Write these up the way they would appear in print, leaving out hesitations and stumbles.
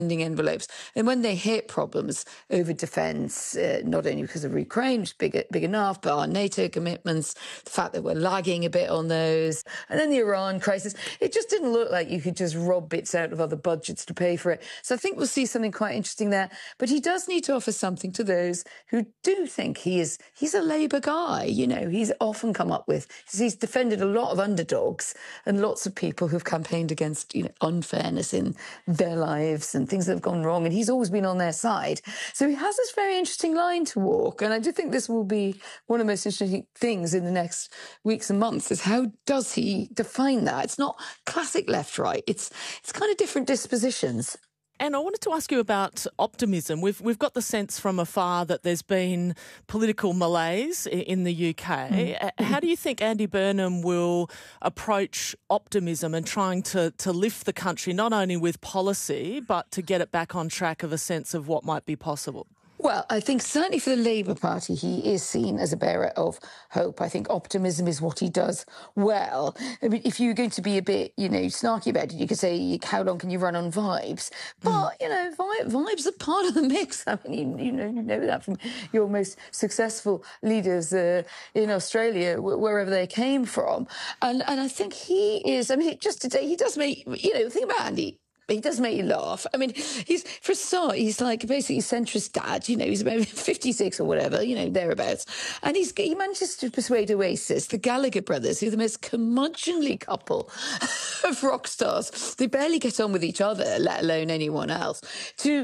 envelopes. And when they hit problems over defence, not only because of Ukraine, which is big enough, but our NATO commitments, the fact that we're lagging a bit on those, and then the Iran crisis, it just didn't look like you could just rob bits out of other budgets to pay for it. So I think we'll see something quite interesting there. But he does need to offer something to those who do think he's a Labour guy. You know, he's often come up with, he's defended a lot of underdogs and lots of people who've campaigned against, you know, unfairness in their lives and things that have gone wrong, and he's always been on their side. So he has this very interesting line to walk, and I do think this will be one of the most interesting things in the next weeks and months, is how does he define that? It's not classic left-right. It's kind of different dispositions. And I wanted to ask you about optimism. We've got the sense from afar that there's been political malaise in the UK. How do you think Andy Burnham will approach optimism and trying to lift the country, not only with policy, but to get it back on track of a sense of what might be possible? Well, I think certainly for the Labour Party, he is seen as a bearer of hope. I think optimism is what he does well. I mean, if you're going to be a bit, you know, snarky about it, you could say, how long can you run on vibes? But, you know, vibes are part of the mix. I mean, you know that from your most successful leaders in Australia, wherever they came from. And I think he is, I mean, just today, he does make, you know, the thing about Andy, he does make you laugh. I mean, for a start, he's like basically a centrist dad. You know, he's about 56 or whatever, you know, thereabouts. And he manages to persuade Oasis, the Gallagher brothers, who are the most curmudgeonly couple of rock stars. They barely get on with each other, let alone anyone else. To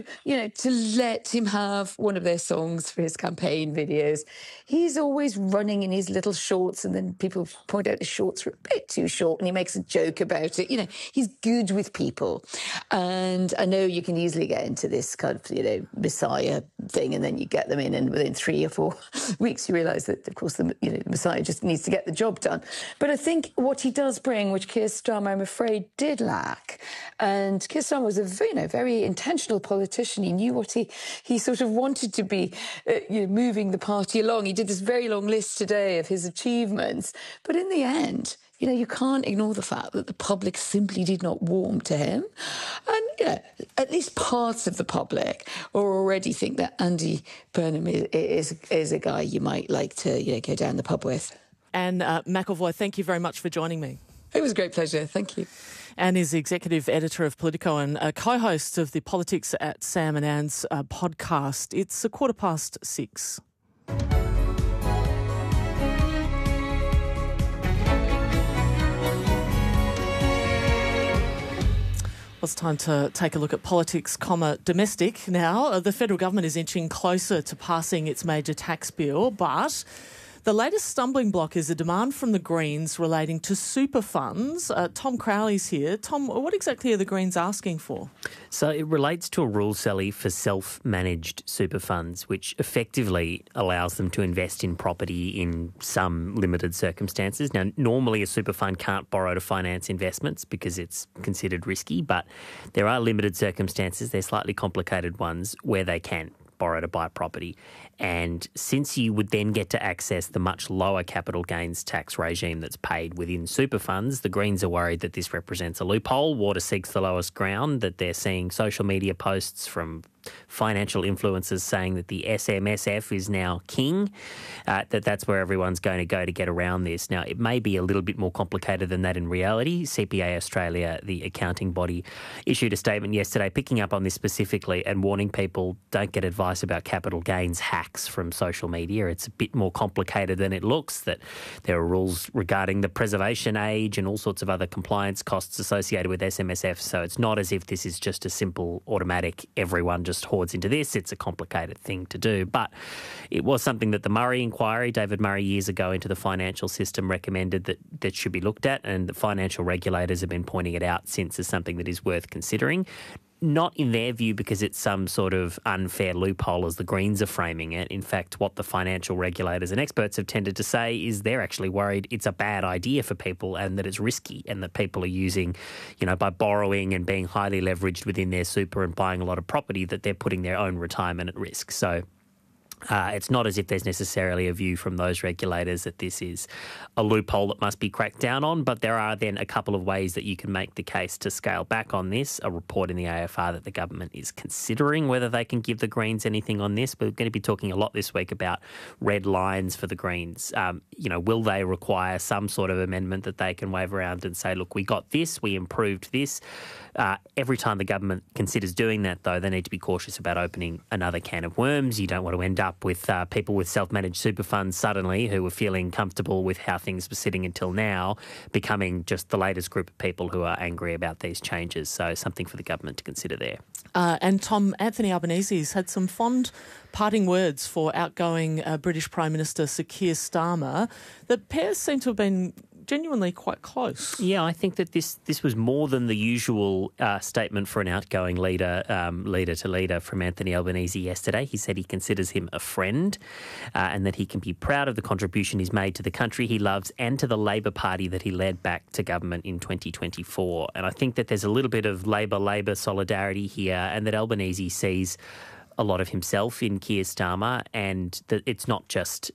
let him have one of their songs for his campaign videos. He's always running in his little shorts, and then people point out his shorts are a bit too short, and he makes a joke about it. You know, he's good with people. And I know you can easily get into this kind of, you know, messiah thing, and then you get them in, and within 3 or 4 weeks you realise that, of course, the messiah just needs to get the job done. But I think what he does bring, which Keir Starmer, I'm afraid, did lack, and Keir Starmer was a very intentional politician. He knew what he sort of wanted to be, moving the party along. He did this very long list today of his achievements, but in the end, you know, you can't ignore the fact that the public simply did not warm to him. And, you know, at least parts of the public already think that Andy Burnham is a guy you might like to, you know, go down the pub with. Anne McEvoy, thank you very much for joining me. It was a great pleasure. Thank you. Anne is executive editor of Politico and a co-host of the Politics at Sam and Anne's podcast. It's 6:15. Well, it's time to take a look at politics, domestic now. The federal government is inching closer to passing its major tax bill, but the latest stumbling block is a demand from the Greens relating to super funds. Tom Crowley's here. Tom, what exactly are the Greens asking for? So it relates to a rule, Sally, for self-managed super funds, which effectively allows them to invest in property in some limited circumstances. Now, normally a super fund can't borrow to finance investments because it's considered risky, but there are limited circumstances, they're slightly complicated ones, where they can borrow to buy property. And since you would then get to access the much lower capital gains tax regime that's paid within super funds, the Greens are worried that this represents a loophole. Water seeks the lowest ground, that they're seeing social media posts from financial influencers saying that the SMSF is now king, that's where everyone's going to go to get around this. Now, it may be a little bit more complicated than that in reality. CPA Australia, the accounting body, issued a statement yesterday picking up on this specifically and warning people don't get advice about capital gains hacks from social media. It's a bit more complicated than it looks, that there are rules regarding the preservation age and all sorts of other compliance costs associated with SMSF. So it's not as if this is just a simple automatic everyone just hoards into this. It's a complicated thing to do. But it was something that the Murray inquiry, David Murray years ago into the financial system, recommended that should be looked at, and the financial regulators have been pointing it out since as something that is worth considering. Not in their view because it's some sort of unfair loophole as the Greens are framing it. In fact, what the financial regulators and experts have tended to say is they're actually worried it's a bad idea for people and that it's risky, and that people are using, by borrowing and being highly leveraged within their super and buying a lot of property, that they're putting their own retirement at risk. So It's not as if there's necessarily a view from those regulators that this is a loophole that must be cracked down on, but there are then a couple of ways that you can make the case to scale back on this. A report in the AFR that the government is considering whether they can give the Greens anything on this. We're going to be talking a lot this week about red lines for the Greens. Will they require some sort of amendment that they can wave around and say, look, we got this, we improved this. Every time the government considers doing that, though, they need to be cautious about opening another can of worms. You don't want to end up with people with self-managed super funds suddenly who were feeling comfortable with how things were sitting until now, becoming just the latest group of people who are angry about these changes. So something for the government to consider there. And Tom, Anthony Albanese has had some fond parting words for outgoing British Prime Minister Sir Keir Starmer. The pairs seem to have been genuinely quite close. Yeah, I think that this was more than the usual statement for an outgoing leader to leader from Anthony Albanese yesterday. He said he considers him a friend and that he can be proud of the contribution he's made to the country he loves and to the Labor Party that he led back to government in 2024. And I think that there's a little bit of Labor solidarity here, and that Albanese sees a lot of himself in Keir Starmer, and that it's not just,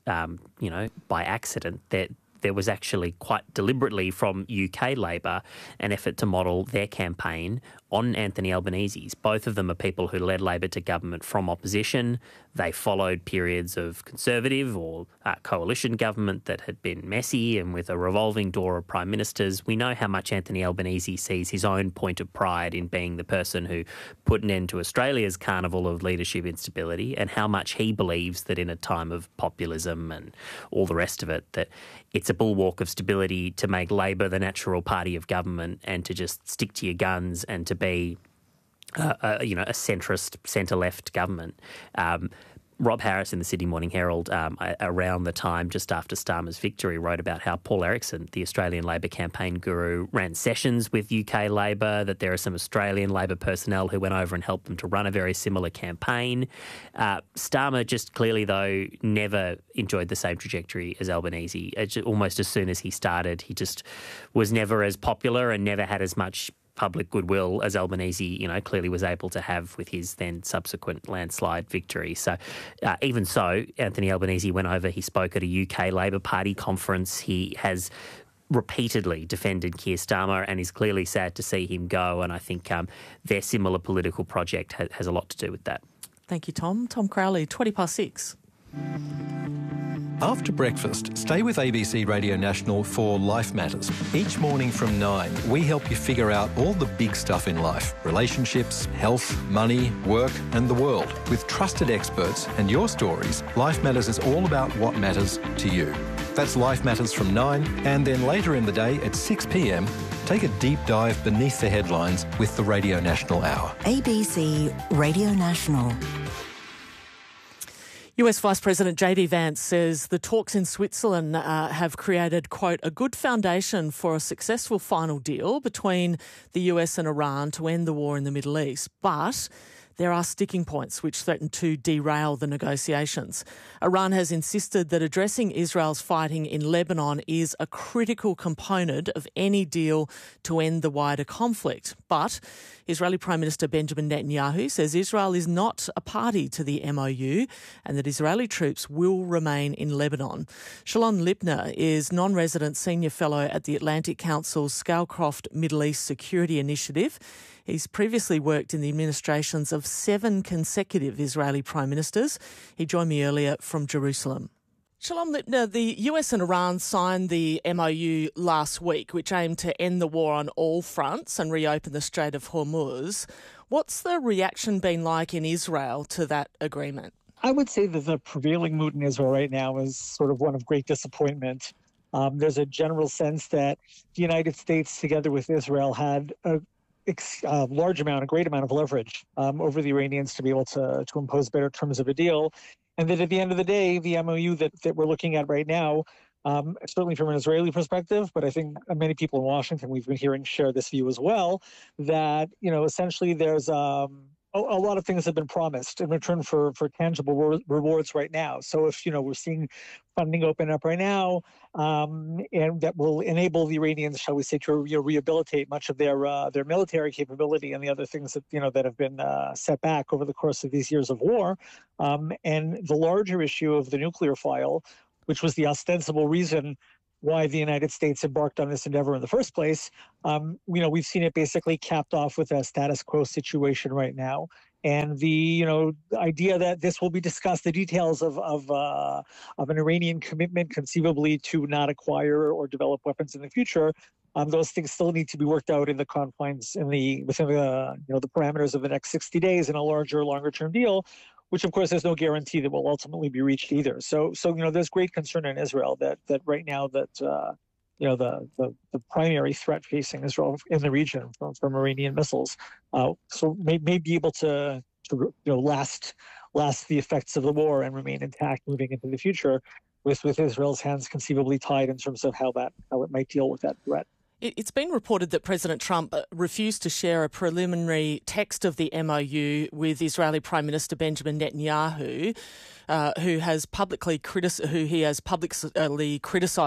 by accident that there was actually quite deliberately from UK Labor an effort to model their campaign on Anthony Albanese's. Both of them are people who led Labor to government from opposition. They followed periods of Conservative or coalition government that had been messy and with a revolving door of prime ministers. We know how much Anthony Albanese sees his own point of pride in being the person who put an end to Australia's carnival of leadership instability, and how much he believes that in a time of populism and all the rest of it, that it's a bulwark of stability to make Labor the natural party of government and to just stick to your guns and to be a centrist, centre-left government. Rob Harris in the Sydney Morning Herald around the time just after Starmer's victory wrote about how Paul Erickson, the Australian Labor campaign guru, ran sessions with UK Labor, that there are some Australian Labor personnel who went over and helped them to run a very similar campaign. Starmer just clearly, though, never enjoyed the same trajectory as Albanese. Almost as soon as he started, he just was never as popular and never had as much public goodwill as Albanese, clearly was able to have with his then subsequent landslide victory. So even so, Anthony Albanese went over, he spoke at a UK Labor Party conference. He has repeatedly defended Keir Starmer and is clearly sad to see him go. And I think their similar political project has a lot to do with that. Thank you, Tom. Tom Crowley, 6:20. After breakfast, stay with ABC Radio National for Life Matters. Each morning from 9, we help you figure out all the big stuff in life: relationships, health, money, work and the world. With trusted experts and your stories, Life Matters is all about what matters to you. That's Life Matters from 9, and then later in the day at 6 p.m, take a deep dive beneath the headlines with the Radio National Hour. ABC Radio National. US Vice President JD Vance says the talks in Switzerland have created, quote, a good foundation for a successful final deal between the US and Iran to end the war in the Middle East. But there are sticking points which threaten to derail the negotiations. Iran has insisted that addressing Israel's fighting in Lebanon is a critical component of any deal to end the wider conflict. But Israeli Prime Minister Benjamin Netanyahu says Israel is not a party to the MOU and that Israeli troops will remain in Lebanon. Shalon Lipner is non-resident senior fellow at the Atlantic Council's Scowcroft Middle East Security Initiative. He's previously worked in the administrations of 7 consecutive Israeli prime ministers. He joined me earlier from Jerusalem. Shalom Lipner, the US and Iran signed the MOU last week, which aimed to end the war on all fronts and reopen the Strait of Hormuz. What's the reaction been like in Israel to that agreement? I would say that the prevailing mood in Israel right now is sort of one of great disappointment. There's a general sense that the United States, together with Israel, had a great amount of leverage over the Iranians to be able to impose better terms of a deal. And that at the end of the day, the MOU that we're looking at right now, certainly from an Israeli perspective, but I think many people in Washington we've been hearing share this view as well, that, essentially there's a lot of things have been promised in return for tangible rewards right now. So if, we're seeing funding open up right now, and that will enable the Iranians, shall we say, to rehabilitate much of their military capability and the other things that, that have been set back over the course of these years of war. And the larger issue of the nuclear file, which was the ostensible reason why the United States embarked on this endeavor in the first place. We've seen it basically capped off with a status quo situation right now. And the idea that this will be discussed, the details of an Iranian commitment conceivably to not acquire or develop weapons in the future, those things still need to be worked out in the confines, within the parameters of the next 60 days in a longer term deal, which, of course, there's no guarantee that will ultimately be reached either. So there's great concern in Israel that right now that the primary threat facing Israel in the region from Iranian missiles, may be able to last the effects of the war and remain intact moving into the future, with Israel's hands conceivably tied in terms of how it might deal with that threat. It's been reported that President Trump refused to share a preliminary text of the MOU with Israeli Prime Minister Benjamin Netanyahu, who he has publicly criticised